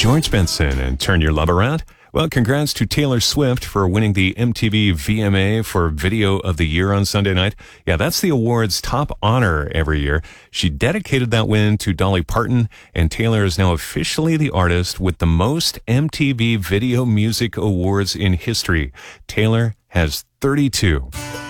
George Benson and Turn Your Love Around. Well, congrats to Taylor Swift for winning the MTV VMA for Video of the Year on Sunday night. Yeah, that's the award's top honor every year. She dedicated that win to Dolly Parton, and Taylor is now officially the artist with the most MTV Video Music Awards in history. Taylor has 32.